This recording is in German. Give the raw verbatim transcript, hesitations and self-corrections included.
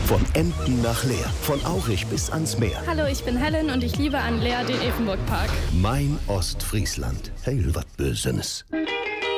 Von Emden nach Leer, von Aurich bis ans Meer. Hallo, ich bin Helen und ich liebe an Leer den Efenburg-Park. Mein Ostfriesland. Hey, wat Bösenes.